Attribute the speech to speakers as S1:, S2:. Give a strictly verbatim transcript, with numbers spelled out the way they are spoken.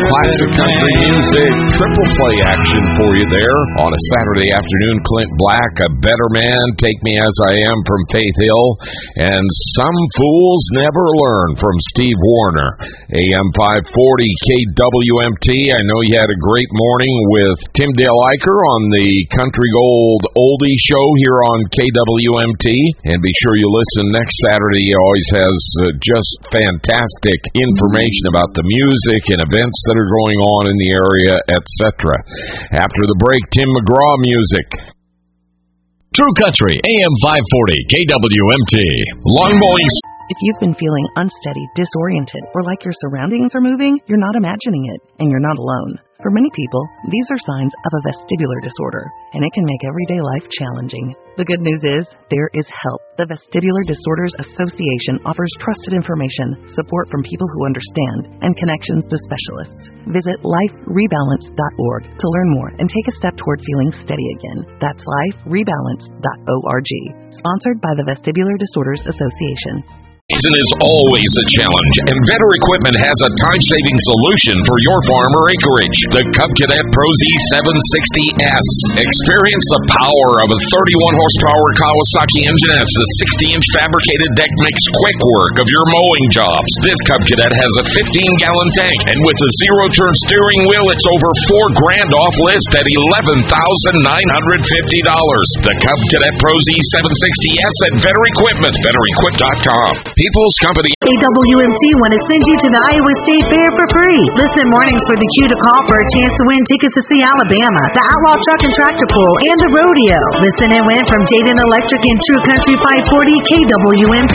S1: classic country music, triple play action for you there on a Saturday afternoon. Clint Black, A Better Man, Take Me As I Am from Faith Hill, and Some Fools Never Learn from Steve Wariner. A M five forty K W M T. I know you had a great morning with Tim Dale Eicher on the Country Gold Oldie show here on K W M T, and be sure you listen next Saturday. He always has uh, just fantastic information about the music and events that are going on in the area, et cetera. After the break, Tim McGraw music.
S2: True Country, A M five forty, K W M T. Lawn mowing.
S3: If you've been feeling unsteady, disoriented, or like your surroundings are moving, you're not imagining it, and you're not alone. For many people, these are signs of a vestibular disorder, and it can make everyday life challenging. The good news is, there is help. The Vestibular Disorders Association offers trusted information, support from people who understand, and connections to specialists. Visit life rebalance dot org to learn more and take a step toward feeling steady again. That's life rebalance dot org. Sponsored by the Vestibular Disorders Association.
S1: Season is always a challenge, and Better Equipment has a time-saving solution for your farm or acreage. The Cub Cadet Pro Z seven sixty S. Experience the power of a thirty-one horsepower Kawasaki engine as the sixty inch fabricated deck makes quick work of your mowing jobs. This Cub Cadet has a fifteen gallon tank, and with a zero-turn steering wheel, it's over four grand off list at eleven thousand nine hundred fifty dollars. The Cub Cadet Pro Z seven sixty S at Better Equipment, better equip dot com. People's Company.
S4: K W M T want to send you to the Iowa State Fair for free. Listen mornings for the cue to call for a chance to win tickets to see Alabama, the Outlaw Truck and Tractor Pull, and the rodeo. Listen and win from Jaden Electric and True Country five forty K W M T.